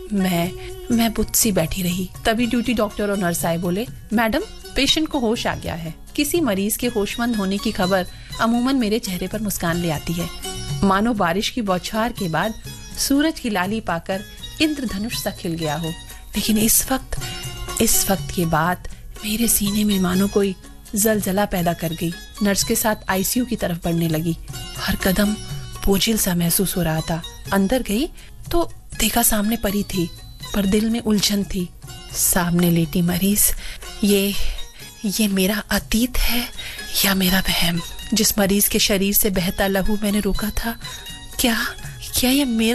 मैं बुत सी बैठी रही। तभी ड्यूटी डॉक्टर और नर्स आए, बोले मैडम पेशेंट को होश आ गया है। किसी मरीज के होशमंद होने की खबर अमूमन मेरे चेहरे पर मुस्कान ले आती है, मानो बारिश की बौछार के बाद सूरज की लाली पाकर इंद्रधनुष सा खिल गया हो। लेकिन इस वक्त की बात मेरे सीने में मानो कोई जलजला पैदा कर गई। नर्स के साथ आईसीयू की तरफ बढ़ने लगी। हर कदम बोझिल सा महसूस हो रहा था। अंदर गई तो देखा सामने परी थी, पर दिल में उलझन थी। सामने लेटी मरीज, ये मेरा अतीत है या मेरा वहम? जिस मरीज के शरीर से बहता लहू मैंने रोका था, क्या ये मेरा